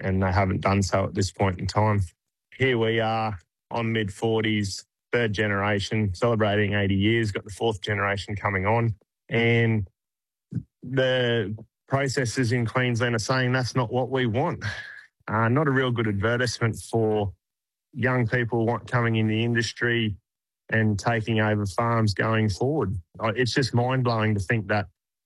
and they haven't done so at this point in time. Here we are, I'm mid-40s, third generation, celebrating 80 years, got the fourth generation coming on, and the processors in Queensland are saying that's not what we want. Not a real good advertisement for young people coming in the industry and taking over farms going forward. It's just mind-blowing to think that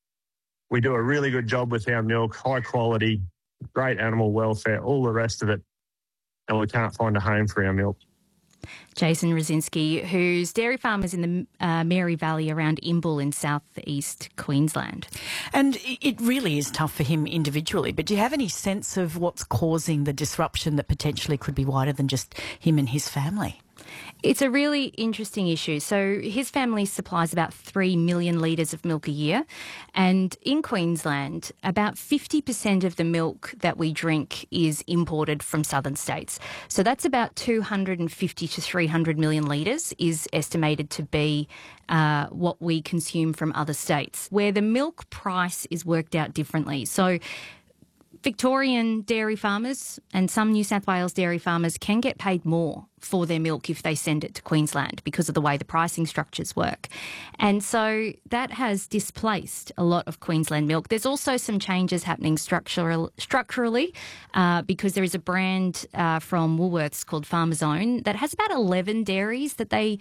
we do a really good job with our milk, high quality, great animal welfare, all the rest of it, and we can't find a home for our milk. Jason Rosinski, whose dairy farm is in the Mary Valley around Imbil in southeast Queensland. And it really is tough for him individually, but do you have any sense of what's causing the disruption that potentially could be wider than just him and his family? It's a really interesting issue. So his family supplies about 3 million litres of milk a year. And in Queensland, about 50% of the milk that we drink is imported from southern states. So that's about 250 to 300 million litres is estimated to be what we consume from other states, where the milk price is worked out differently. So Victorian dairy farmers and some New South Wales dairy farmers can get paid more for their milk if they send it to Queensland because of the way the pricing structures work. And so that has displaced a lot of Queensland milk. There's also some changes happening structurally because there is a brand from Woolworths called Farmer's Own that has about 11 dairies that they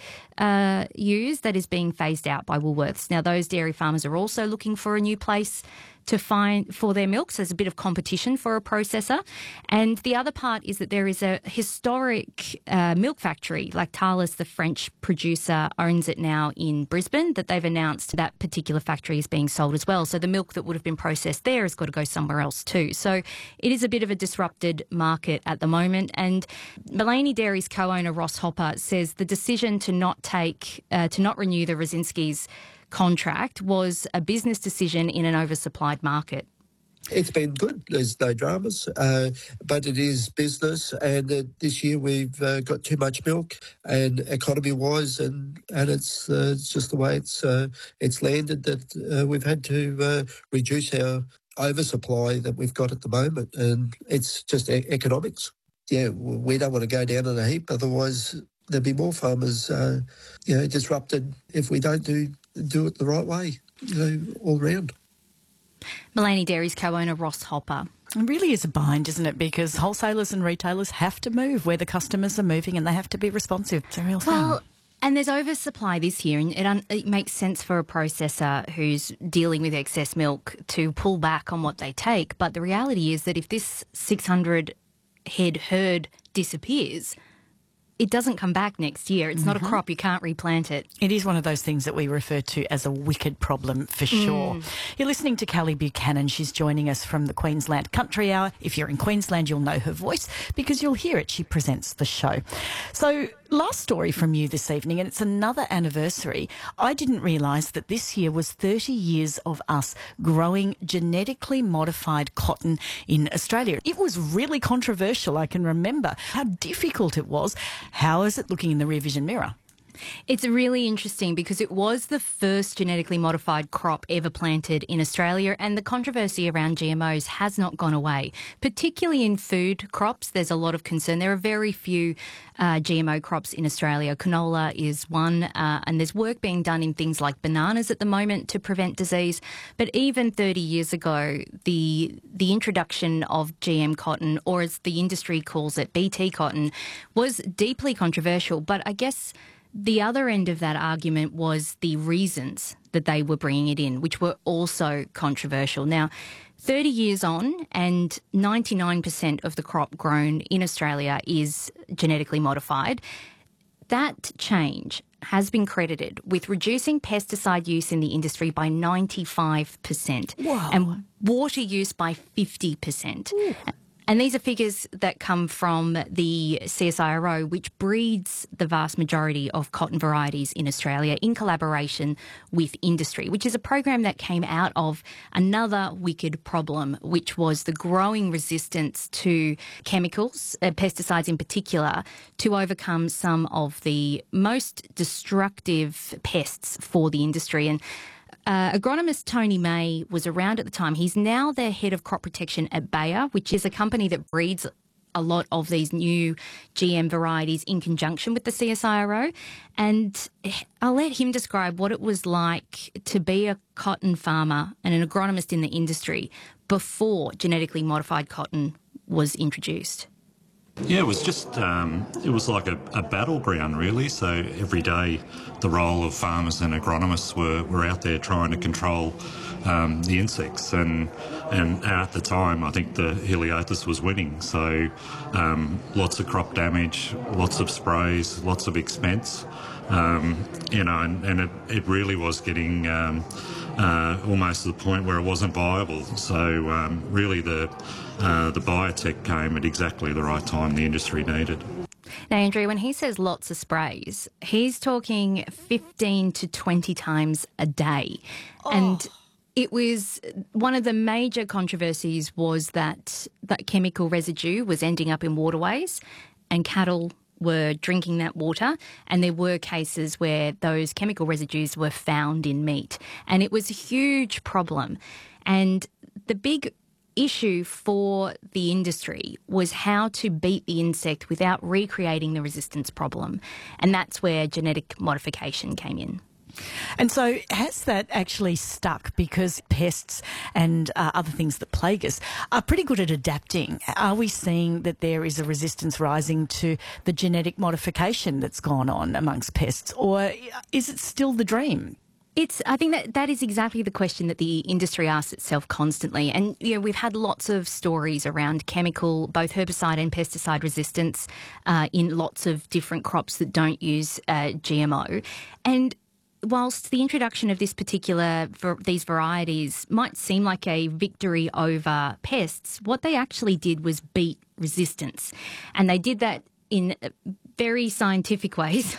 use that is being phased out by Woolworths. Now, those dairy farmers are also looking for a new place to find for their milk, so there's a bit of competition for a processor. And the other part is that there is a historic milk factory. Lactalis, the French producer, owns it now in Brisbane, that they've announced that particular factory is being sold as well. So the milk that would have been processed there has got to go somewhere else too. So it is a bit of a disrupted market at the moment. And Mullaney Dairy's co-owner Ross Hopper says the decision to not renew the Rosinskis contract was a business decision in an oversupplied market. It's been good. There's no dramas, but it is business. And this year we've got too much milk, and economy-wise, and it's just the way it's landed that we've had to reduce our oversupply that we've got at the moment, and it's just economics. Yeah, we don't want to go down in a heap. Otherwise, there'll be more farmers, disrupted if we don't do it the right way, all round. Mullaney Dairy's co-owner Ross Hopper. It really is a bind, isn't it? Because wholesalers and retailers have to move where the customers are moving, and they have to be responsive. It's a real thing. Well, and there's oversupply this year, and it makes sense for a processor who's dealing with excess milk to pull back on what they take. But the reality is that if this 600 head herd disappears, it doesn't come back next year. It's not a crop. You can't replant it. It is one of those things that we refer to as a wicked problem for sure. You're listening to Callie Buchanan. She's joining us from the Queensland Country Hour. If you're in Queensland, you'll know her voice because you'll hear it. She presents the show. So last story from you this evening, and it's another anniversary. I didn't realise that this year was 30 years of us growing genetically modified cotton in Australia. It was really controversial, I can remember how difficult it was. How is it looking in the rear vision mirror? It's really interesting because it was the first genetically modified crop ever planted in Australia, and the controversy around GMOs has not gone away. Particularly in food crops, there's a lot of concern. There are very few GMO crops in Australia. Canola is one, and there's work being done in things like bananas at the moment to prevent disease. But even 30 years ago, the introduction of GM cotton, or as the industry calls it, BT cotton, was deeply controversial. But I guess the other end of that argument was the reasons that they were bringing it in, which were also controversial. Now, 30 years on, and 99% of the crop grown in Australia is genetically modified. That change has been credited with reducing pesticide use in the industry by 95%. Wow. And water use by 50%. Ooh. And these are figures that come from the CSIRO, which breeds the vast majority of cotton varieties in Australia in collaboration with industry, which is a program that came out of another wicked problem, which was the growing resistance to chemicals, pesticides in particular, to overcome some of the most destructive pests for the industry. And agronomist Tony May was around at the time. He's now the head of crop protection at Bayer, which is a company that breeds a lot of these new GM varieties in conjunction with the CSIRO. And I'll let him describe what it was like to be a cotton farmer and an agronomist in the industry before genetically modified cotton was introduced. Yeah, it was just, it was like a battleground really. So every day the role of farmers and agronomists were out there trying to control the insects. And at the time, I think the Heliothis was winning. So lots of crop damage, lots of sprays, lots of expense. And it really was getting almost to the point where it wasn't viable. So really the biotech came at exactly the right time the industry needed. Now, Andrea, when he says lots of sprays, he's talking 15 to 20 times a day. Oh. And it was one of the major controversies was that chemical residue was ending up in waterways and cattle were drinking that water, and there were cases where those chemical residues were found in meat. And it was a huge problem. And the big issue for the industry was how to beat the insect without recreating the resistance problem. And that's where genetic modification came in. And so has that actually stuck, because pests and other things that plague us are pretty good at adapting? Are we seeing that there is a resistance rising to the genetic modification that's gone on amongst pests, or is it still the dream? I think that is exactly the question that the industry asks itself constantly. And, we've had lots of stories around chemical, both herbicide and pesticide resistance in lots of different crops that don't use GMO. And whilst the introduction of these varieties might seem like a victory over pests, what they actually did was beat resistance. And they did that in very scientific ways.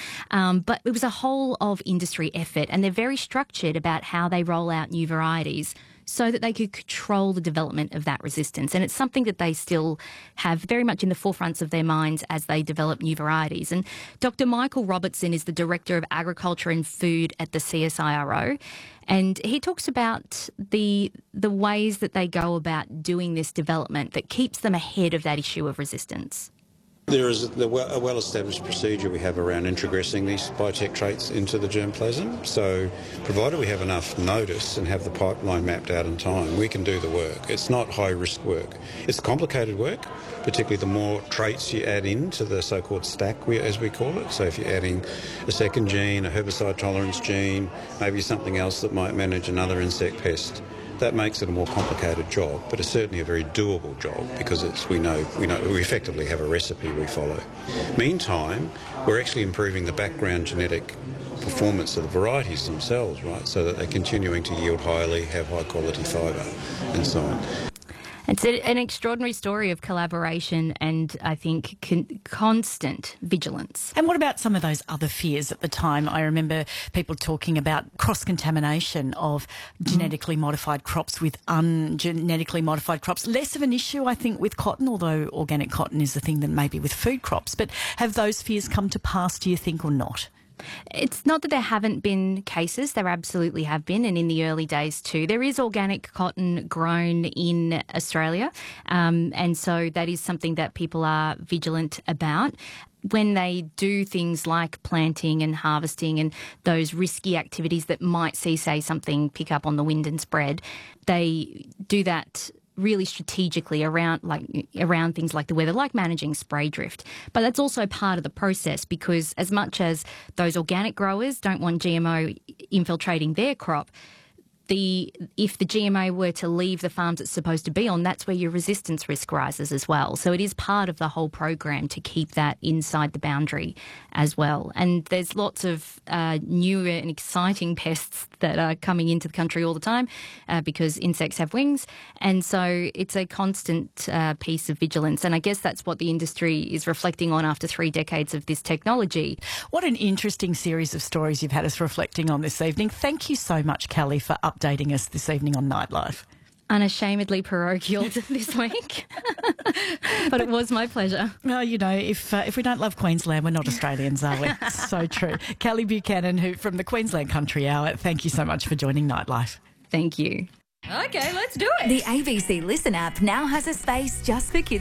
But it was a whole of industry effort, and they're very structured about how they roll out new varieties so that they could control the development of that resistance. And it's something that they still have very much in the forefronts of their minds as they develop new varieties. And Dr. Michael Robertson is the Director of Agriculture and Food at the CSIRO. And he talks about the ways that they go about doing this development that keeps them ahead of that issue of resistance. There is a well-established procedure we have around introgressing these biotech traits into the germplasm. So provided we have enough notice and have the pipeline mapped out in time, we can do the work. It's not high-risk work. It's complicated work, particularly the more traits you add into the so-called stack, as we call it. So if you're adding a second gene, a herbicide tolerance gene, maybe something else that might manage another insect pest, that makes it a more complicated job, but it's certainly a very doable job, because we effectively have a recipe we follow. Meantime, we're actually improving the background genetic performance of the varieties themselves, right, so that they're continuing to yield highly, have high quality fibre, and so on. It's an extraordinary story of collaboration and, I think, constant vigilance. And what about some of those other fears at the time? I remember people talking about cross-contamination of genetically modified crops with ungenetically modified crops. Less of an issue, I think, with cotton, although organic cotton is the thing than maybe with food crops. But have those fears come to pass, do you think, or not? It's not that there haven't been cases. There absolutely have been, and in the early days too. There is organic cotton grown in Australia, and so that is something that people are vigilant about. When they do things like planting and harvesting and those risky activities that might see, say, something pick up on the wind and spread, they do that really strategically around things like the weather, like managing spray drift. But that's also part of the process, because as much as those organic growers don't want GMO infiltrating their crop, if the GMO were to leave the farms it's supposed to be on, that's where your resistance risk rises as well. So it is part of the whole program to keep that inside the boundary as well. And there's lots of newer and exciting pests that are coming into the country all the time because insects have wings. And so it's a constant piece of vigilance. And I guess that's what the industry is reflecting on after 3 decades of this technology. What an interesting series of stories you've had us reflecting on this evening. Thank you so much, Callie, for updating us this evening on Nightlife. Unashamedly parochial this week. But it was my pleasure. Well, you know, if we don't love Queensland, we're not Australians, are we? So true. Callie Buchanan, who from the Queensland Country Hour, thank you so much for joining Nightlife. Thank you. Okay, let's do it. The ABC Listen app now has a space just for kids